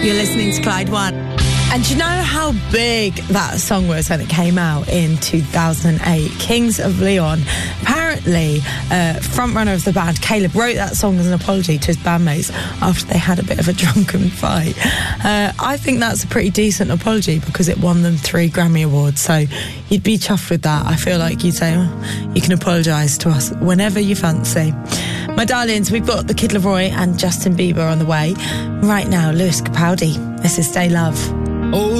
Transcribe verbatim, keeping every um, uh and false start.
You're listening to Clyde One. And do you know how big that song was when it came out in two thousand eight? Kings of Leon. Apparently, uh, frontrunner of the band, Caleb, wrote that song as an apology to his bandmates after they had a bit of a drunken fight. Uh, I think that's a pretty decent apology because it won them three Grammy Awards. So you'd be chuffed with that. I feel like you'd say, oh, you can apologise to us whenever you fancy. My darlings, we've got the Kid Laroi and Justin Bieber on the way. Right now, Lewis Capaldi. This is Stay Love. Oh,